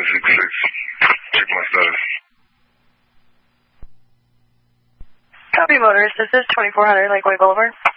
766. Check my status. Copy, motorist. This is 2400 Lakeway Boulevard.